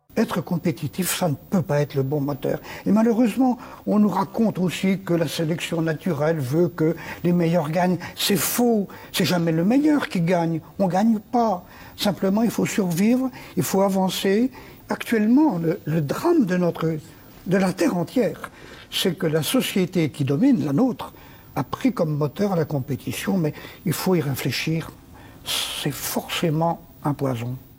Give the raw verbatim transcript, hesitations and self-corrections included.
Être compétitif, ça ne peut pas être le bon moteur. Et malheureusement, on nous raconte aussi que la sélection naturelle veut que les meilleurs gagnent. C'est faux. C'est jamais le meilleur qui gagne. On ne gagne pas. Simplement, il faut survivre, il faut avancer. Actuellement, le, le drame de, notre, de la Terre entière, c'est que la société qui domine, la nôtre, a pris comme moteur la compétition, mais il faut y réfléchir. C'est forcément un poison.